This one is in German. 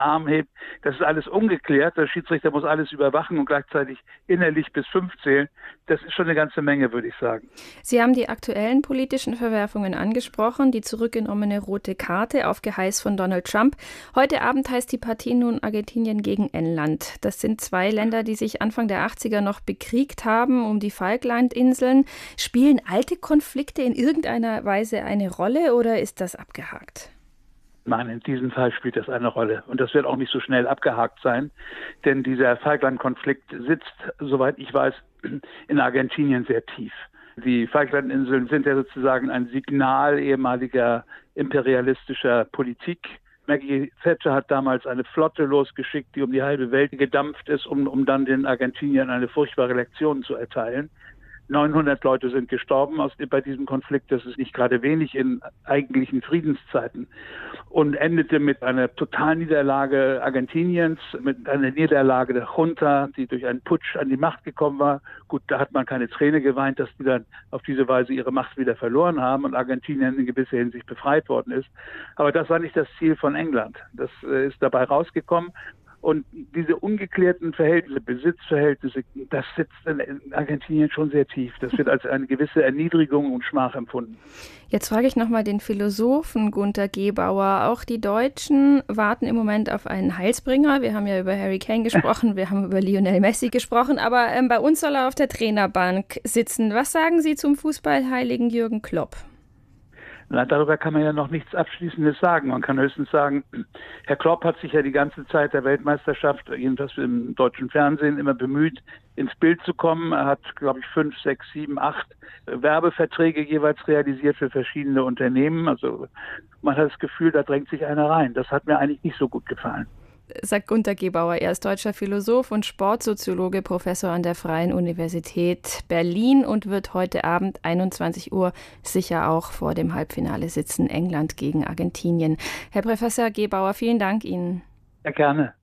Arm hebt. Das ist alles ungeklärt. Der Schiedsrichter muss alles überwachen und gleichzeitig innerlich bis 5 zählen. Das ist schon eine ganze Menge, würde ich sagen. Sie haben die aktuellen politischen Verwerfungen angesprochen, die zurückgenommene rote Karte auf Geheiß von Donald Trump. Heute Abend heißt die Partie nun Argentinien gegen England. Das sind zwei Länder, die sich Anfang der 80er noch bekriegt haben um die Falklandinseln. Spielen alte Konflikte in irgendeiner Weise eine Rolle oder ist das abgehakt? Nein, in diesem Fall spielt das eine Rolle. Und das wird auch nicht so schnell abgehakt sein, denn dieser Falkland-Konflikt sitzt, soweit ich weiß, in Argentinien sehr tief. Die Falklandinseln sind ja sozusagen ein Signal ehemaliger imperialistischer Politik. Maggie Thatcher hat damals eine Flotte losgeschickt, die um die halbe Welt gedampft ist, um dann den Argentiniern eine furchtbare Lektion zu erteilen. 900 Leute sind gestorben bei diesem Konflikt. Das ist nicht gerade wenig in eigentlichen Friedenszeiten. Und endete mit einer Totalniederlage Argentiniens, mit einer Niederlage der Junta, die durch einen Putsch an die Macht gekommen war. Gut, da hat man keine Träne geweint, dass die dann auf diese Weise ihre Macht wieder verloren haben und Argentinien in gewisser Hinsicht befreit worden ist. Aber das war nicht das Ziel von England. Das ist dabei rausgekommen. Und diese ungeklärten Verhältnisse, Besitzverhältnisse, das sitzt in Argentinien schon sehr tief. Das wird als eine gewisse Erniedrigung und Schmach empfunden. Jetzt frage ich nochmal den Philosophen Gunter Gebauer. Auch die Deutschen warten im Moment auf einen Heilsbringer. Wir haben ja über Harry Kane gesprochen, wir haben über Lionel Messi gesprochen, aber bei uns soll er auf der Trainerbank sitzen. Was sagen Sie zum Fußballheiligen Jürgen Klopp? Na, darüber kann man ja noch nichts Abschließendes sagen. Man kann höchstens sagen, Herr Klopp hat sich ja die ganze Zeit der Weltmeisterschaft, jedenfalls im deutschen Fernsehen, immer bemüht, ins Bild zu kommen. Er hat, glaube ich, 5, 6, 7, 8 Werbeverträge jeweils realisiert für verschiedene Unternehmen. Also man hat das Gefühl, da drängt sich einer rein. Das hat mir eigentlich nicht so gut gefallen. Sagt Gunter Gebauer. Er ist deutscher Philosoph und Sportsoziologe, Professor an der Freien Universität Berlin und wird heute Abend 21 Uhr sicher auch vor dem Halbfinale sitzen, England gegen Argentinien. Herr Professor Gebauer, vielen Dank Ihnen. Ja, gerne.